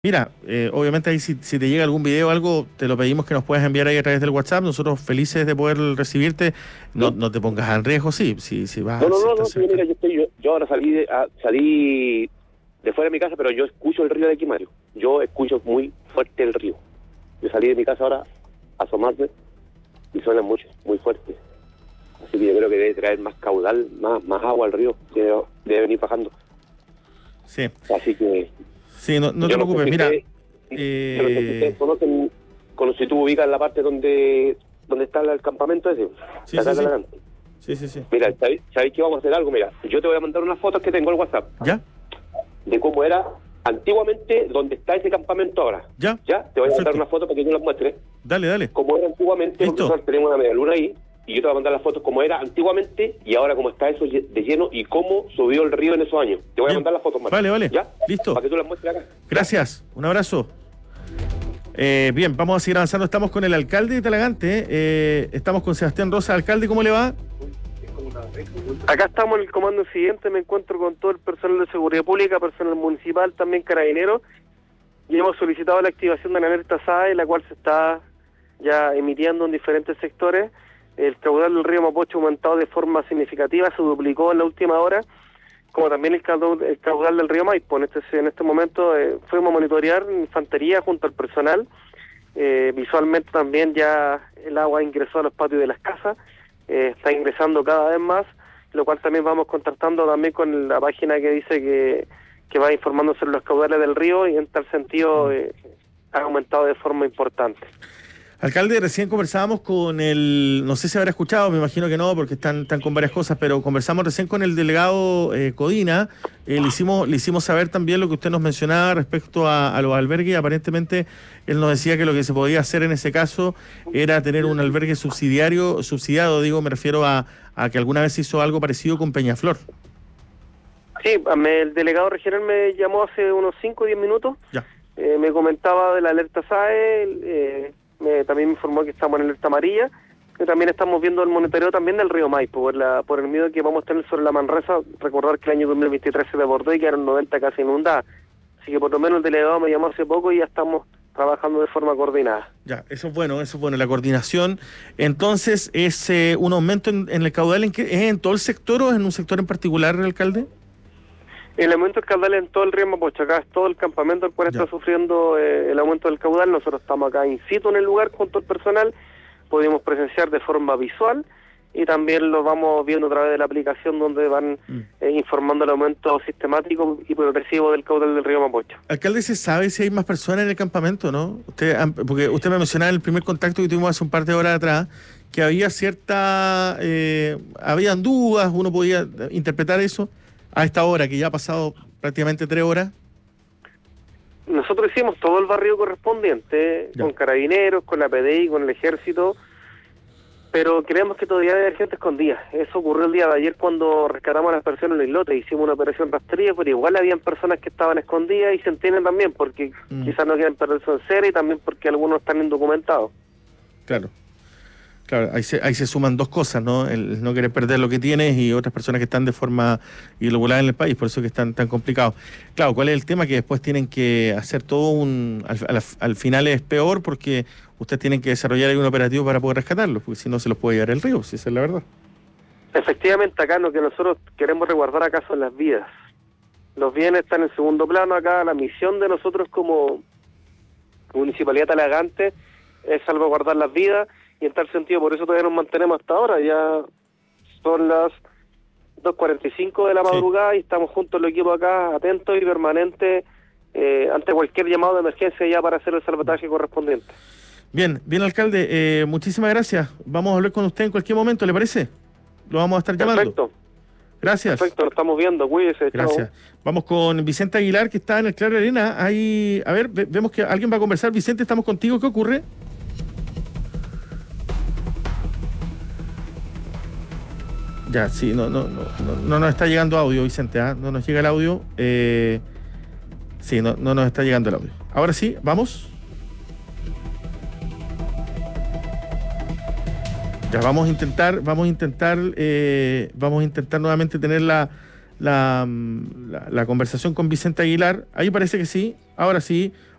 Mira, obviamente ahí si te llega algún video o algo, te lo pedimos que nos puedas enviar ahí a través del WhatsApp. Nosotros felices de poder recibirte. No, ¿Sí? no te pongas en riesgo, sí, si No, vas, no, si no, estás no, sí, cerca. mira, yo ahora salí de fuera de mi casa, pero yo escucho el río de aquí, Mario. Yo escucho muy fuerte el río. Yo salí de mi casa ahora a asomarme y suena mucho, muy fuerte. Así que yo creo que debe traer más caudal, más agua al río, que debe venir bajando. Sí, Así que sí, no te yo no sé preocupes. si Mira, ustedes, yo no sé si ustedes conocen, si tú ubicas la parte donde está el campamento ese, sí, de acá sí, de la sí, Gante. sí. Mira, ¿sabéis que vamos a hacer algo? Mira, yo te voy a mandar unas fotos que tengo al WhatsApp ¿Ya? de cómo era antiguamente donde está ese campamento ahora. ¿Ya? ¿Ya? Te voy a mandar Perfecto. unas fotos para que yo las muestres. Dale. Cómo era antiguamente, porque Listo. nosotros tenemos una media luna ahí, y yo te voy a mandar las fotos cómo era antiguamente y ahora cómo está eso de lleno y cómo subió el río en esos años. Te voy a Bien. mandar las fotos, Mario. Vale. ¿Ya? Listo. Para que tú las muestres acá. Gracias. Un abrazo. Bien, vamos a seguir avanzando. Estamos con el alcalde de Talagante. Estamos con Sebastián Rosa. Alcalde, ¿cómo le va? Acá estamos en el comando incidente, me encuentro con todo el personal de seguridad pública, personal municipal, también carabineros, y hemos solicitado la activación de la alerta SAE, la cual se está ya emitiendo en diferentes sectores. El caudal del río Mapocho ha aumentado de forma significativa, se duplicó en la última hora, como también el caudal del río Maipo. En este momento fuimos a monitorear infantería junto al personal. Visualmente también ya el agua ingresó a los patios de las casas, está ingresando cada vez más, lo cual también vamos contactando también con la página que dice que va informando sobre los caudales del río, y en tal sentido ha aumentado de forma importante. Alcalde, recién conversábamos con no sé si habrá escuchado, me imagino que no, porque están con varias cosas, pero conversamos recién con el delegado Codina. Le hicimos saber también lo que usted nos mencionaba respecto a los albergues, y aparentemente él nos decía que lo que se podía hacer en ese caso era tener un albergue subsidiado, digo, me refiero a que alguna vez se hizo algo parecido con Peñaflor. Sí, el delegado regional me llamó hace unos 5 o 10 minutos, Ya. me comentaba de la alerta SAE, también me informó que estamos en alerta amarilla, que también estamos viendo el monitoreo también del río Maipo, por el miedo que vamos a tener sobre la Manresa. Recordar que el año 2023 se desbordó y quedaron 90 casi inundadas, así que por lo menos el delegado me llamó hace poco y ya estamos trabajando de forma coordinada. Ya, eso es bueno, la coordinación. Entonces, ¿es un aumento en el caudal ¿es en todo el sector o es en un sector en particular, alcalde? El aumento del caudal en todo el río Mapocho, acá es todo el campamento el cual Ya. está sufriendo el aumento del caudal. Nosotros estamos acá in situ en el lugar junto al personal, podemos presenciar de forma visual y también lo vamos viendo a través de la aplicación, donde van informando el aumento sistemático y progresivo del caudal del río Mapocho. Alcalde, ¿se sabe si hay más personas en el campamento, no? Porque usted me mencionaba en el primer contacto que tuvimos hace un par de horas atrás que había habían dudas, uno podía interpretar eso a esta hora, que ya ha pasado prácticamente 3 horas. Nosotros hicimos todo el barrio correspondiente, Ya. con carabineros, con la PDI, con el ejército, pero creemos que todavía hay gente escondida. Eso ocurrió el día de ayer cuando rescatamos a las personas en el islote, hicimos una operación rastrilla, pero igual habían personas que estaban escondidas y se entienden también, porque quizás no quieren perder su encera y también porque algunos están indocumentados. Claro, ahí se suman dos cosas, ¿no? El no querer perder lo que tienes y otras personas que están de forma irregular en el país, por eso que están tan complicados. Claro, ¿cuál es el tema? Que después tienen que hacer todo al final es peor porque ustedes tienen que desarrollar algún operativo para poder rescatarlos, porque si no se los puede llevar el río, si esa es la verdad. Efectivamente, acá lo que nosotros queremos resguardar acá son las vidas. Los bienes están en segundo plano acá. La misión de nosotros como Municipalidad Talagante es salvaguardar las vidas, y en tal sentido por eso todavía nos mantenemos hasta ahora. Ya son las 2:45 de la madrugada y estamos juntos los equipos acá, atentos y permanentes ante cualquier llamado de emergencia ya para hacer el salvataje correspondiente. Bien, alcalde, muchísimas gracias. Vamos a hablar con usted en cualquier momento, ¿le parece? Lo vamos a estar llamando. Perfecto. Gracias. Perfecto, lo estamos viendo, cuídese. Gracias. Chao. Vamos con Vicente Aguilar, que está en el Claro Arena. Ahí, a ver, vemos que alguien va a conversar. Vicente, estamos contigo. ¿Qué ocurre? Ya, sí, no nos está llegando audio, Vicente, ¿ah? No nos llega el audio. Sí, no nos está llegando el audio. Ahora sí, vamos. Ya, vamos a intentar nuevamente tener la la conversación con Vicente Aguilar. Ahí parece que sí, ahora sí.